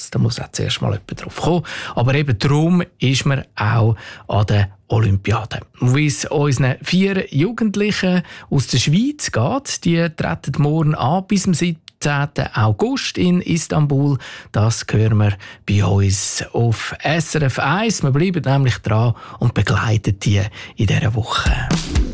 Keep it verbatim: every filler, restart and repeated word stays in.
Da muss auch zuerst mal jemand drauf kommen. Aber eben darum ist man auch an der Olympiade. Wie es unseren vier Jugendlichen aus der Schweiz geht, die treten morgen an bis zum siebzehnten August in Istanbul. Das hören wir bei uns auf S R F eins. Wir bleiben nämlich dran und begleiten die in dieser Woche.